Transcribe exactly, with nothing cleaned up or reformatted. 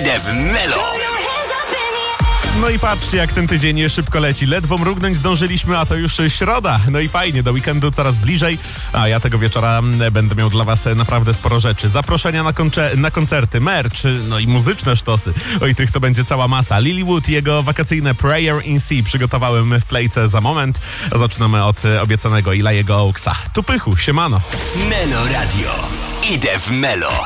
Idę w Melo. No i patrzcie, jak ten tydzień szybko leci. Ledwo mrugnąć zdążyliśmy, a to już środa. No i fajnie, do weekendu coraz bliżej. A ja tego wieczora będę miał dla was naprawdę sporo rzeczy. Zaproszenia na, koncze- na koncerty, merch, no i muzyczne sztosy. Oj, tych to będzie cała masa. Lilywood i jego wakacyjne Prayer in Sea przygotowałem w playce za moment. Zaczynamy od obiecanego Ilajego Oaksa. Tu pychu, siemano. Melo Radio. Idę w Melo.